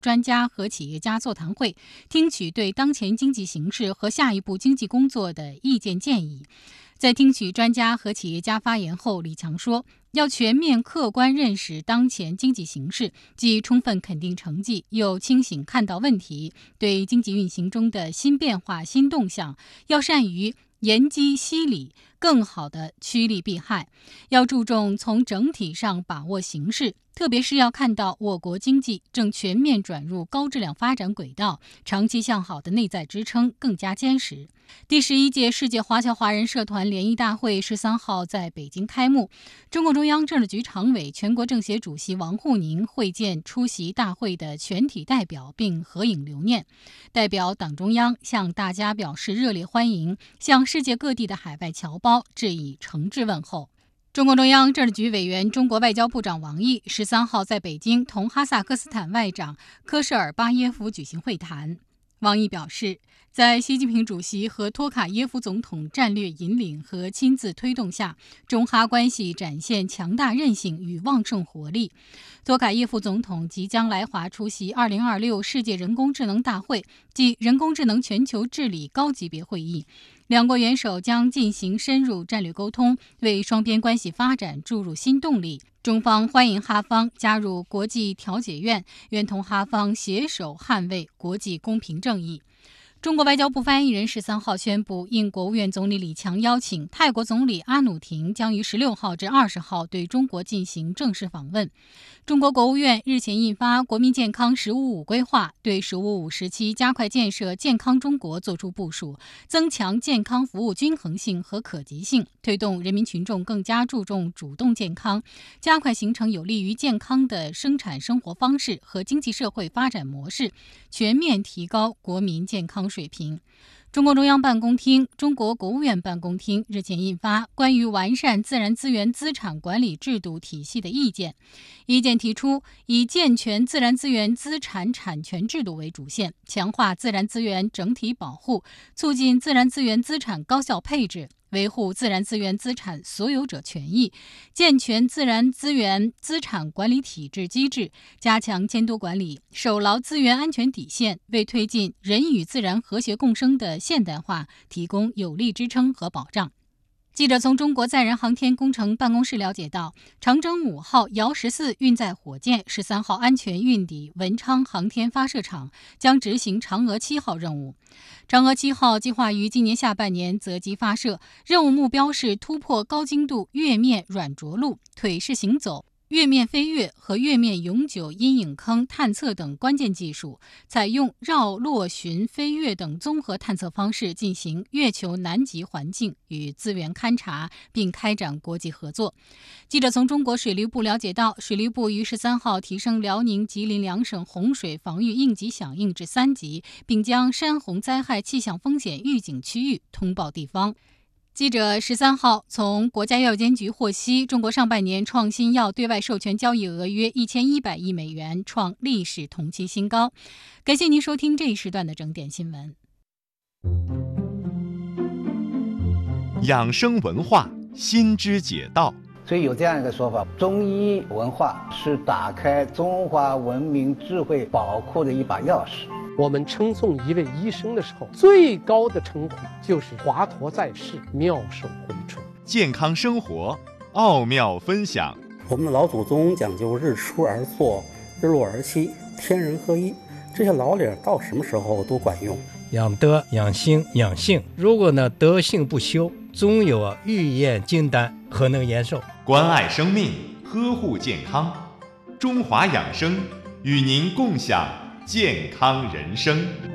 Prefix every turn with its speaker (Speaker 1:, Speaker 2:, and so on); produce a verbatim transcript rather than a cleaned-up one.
Speaker 1: 专家和企业家座谈会，听取对当前经济形势和下一步经济工作的意见建议。在听取专家和企业家发言后，李强说，要全面客观认识当前经济形势，既充分肯定成绩，又清醒看到问题，对经济运行中的新变化、新动向，要善于研机析理，更好地趋利避害，要注重从整体上把握形势，特别是要看到我国经济正全面转入高质量发展轨道，长期向好的内在支撑更加坚实。第十一届世界华侨华人社团联谊大会十三号在北京开幕，中共中央政治局常委、全国政协主席王沪宁会见出席大会的全体代表并合影留念，代表党中央向大家表示热烈欢迎，向世界各地的海外侨胞致以诚挚问候。中共中央政治局委员、中国外交部长王毅十三号在北京同哈萨克斯坦外长科舍尔巴耶夫举行会谈。王毅表示，在习近平主席和托卡耶夫总统战略引领和亲自推动下，中哈关系展现强大韧性与旺盛活力。托卡耶夫总统即将来华出席二零二六世界人工智能大会暨人工智能全球治理高级别会议，两国元首将进行深入战略沟通，为双边关系发展注入新动力。中方欢迎哈方加入国际调解院，愿同哈方携手捍卫国际公平正义。中国外交部发言人十三号宣布，应国务院总理李强邀请，泰国总理阿努廷将于十六号至二十号对中国进行正式访问。中国国务院日前印发《国民健康“十五五”规划》，对“十五五”时期加快建设健康中国作出部署，增强健康服务均衡性和可及性，推动人民群众更加注重主动健康，加快形成有利于健康的生产生活方式和经济社会发展模式，全面提高国民健康水平。中共中央办公厅、中国国务院办公厅日前印发《关于完善自然资源资产管理制度体系的意见》，意见提出，以健全自然资源资产产权制度为主线，强化自然资源整体保护，促进自然资源资产高效配置，维护自然资源资产所有者权益，健全自然资源资产管理体制机制，加强监督管理，守牢资源安全底线，为推进人与自然和谐共生的现代化提供有力支撑和保障。记者从中国载人航天工程办公室了解到，长征五号遥十四运载火箭十三号安全运抵文昌航天发射场，将执行嫦娥七号任务。嫦娥七号计划于今年下半年择机发射，任务目标是突破高精度月面软着陆、腿式行走、月面飞跃和月面永久阴影坑探测等关键技术，采用绕、落、巡、飞跃等综合探测方式进行月球南极环境与资源勘察，并开展国际合作。记者从中国水利部了解到，水利部于十三号提升辽宁、吉林两省洪水防御应急响应至三级，并将山洪灾害气象风险预警区域通报地方。记者十三号从国家药监局获悉，中国上半年创新药对外授权交易额约一千一百亿美元，创历史同期新高。感谢您收听这一时段的整点新闻。
Speaker 2: 养生文化，心知解道。
Speaker 3: 所以有这样一个说法，中医文化是打开中华文明智慧宝库的一把钥匙。
Speaker 4: 我们称颂一位医生的时候，最高的称呼就是华佗在世，妙手回春。
Speaker 2: 健康生活，奥妙分享。
Speaker 5: 我们的老祖宗讲究日出而作，日落而息，天人合一，这些老理到什么时候都管用。
Speaker 6: 养德、养心、养性，如果呢德性不修，终有欲验金丹，何能延寿？
Speaker 2: 关爱生命，呵护健康，中华养生与您共享健康人生。